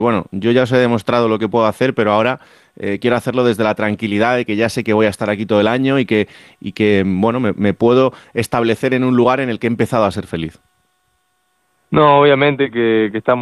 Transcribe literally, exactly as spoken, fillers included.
Bueno, yo ya os he demostrado lo que puedo hacer, pero ahora eh, quiero hacerlo desde la tranquilidad de que ya sé que voy a estar aquí todo el año y que, y que bueno, me, me puedo establecer en un lugar en el que he empezado a ser feliz. No, obviamente que, que estamos